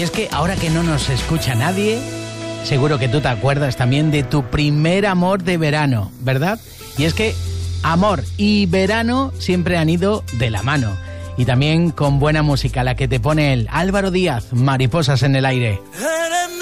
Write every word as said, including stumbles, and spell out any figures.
Y es que ahora que no nos escucha nadie, seguro que tú te acuerdas también de tu primer amor de verano, ¿verdad? Y es que amor y verano siempre han ido de la mano. Y también con buena música, la que te pone el Álvaro Díaz, Mariposas en el aire.